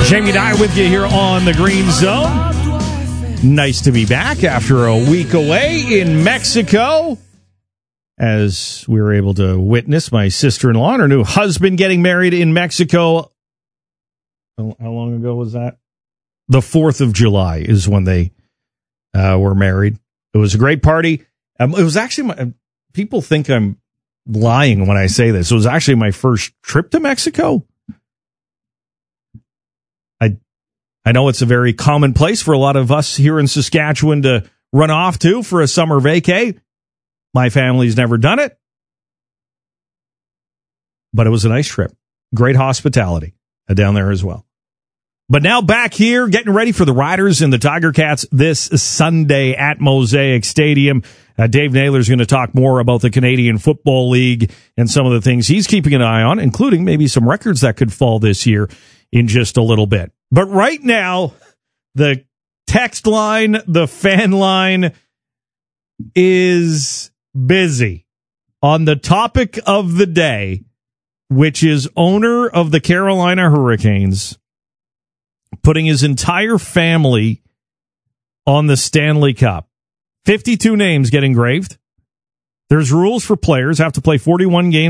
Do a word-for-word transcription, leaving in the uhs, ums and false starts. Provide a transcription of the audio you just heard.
Jamie Dye with you here on the Green Zone. Nice to be back after a week away in Mexico, as we were able to witness my sister-in-law and her new husband getting married in Mexico. How long ago was that? The fourth of July is when they uh, were married. It was a great party. Um, it was actually, my, people think I'm lying when I say this. It was actually my first trip to Mexico. I I know it's a very common place for a lot of us here in Saskatchewan to run off to for a summer vacay. My family's never done it, but it was a nice trip. Great hospitality uh, down there as well. But now back here, getting ready for the Riders and the Tiger Cats this Sunday at Mosaic Stadium. Uh, Dave Naylor's going to talk more about the Canadian Football League and some of the things he's keeping an eye on, including maybe some records that could fall this year in just a little bit. But right now, the text line, the fan line is busy on the topic of the day, which is owner of the Carolina Hurricanes putting his entire family on the Stanley Cup. fifty-two names get engraved. There's rules for players, have to play forty-one games